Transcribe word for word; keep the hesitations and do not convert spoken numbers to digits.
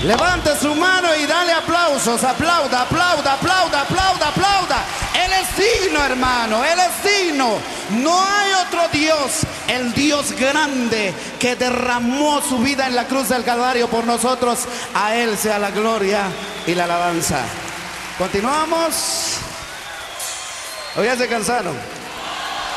Levante su mano y dale aplausos. Aplauda, aplauda, aplauda, aplauda, aplauda. Él es digno, hermano. Él es digno. No hay otro Dios, el Dios grande que derramó su vida en la cruz del Calvario por nosotros. A Él sea la gloria y la alabanza. Continuamos. ¿O ya se cansaron?